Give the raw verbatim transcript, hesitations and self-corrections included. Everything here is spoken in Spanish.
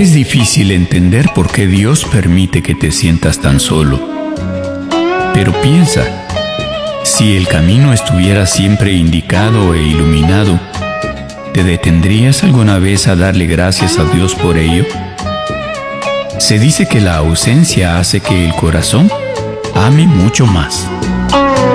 Es difícil entender por qué Dios permite que te sientas tan solo. Pero piensa, si el camino estuviera siempre indicado e iluminado, ¿te detendrías alguna vez a darle gracias a Dios por ello? Se dice que la ausencia hace que el corazón ame mucho más.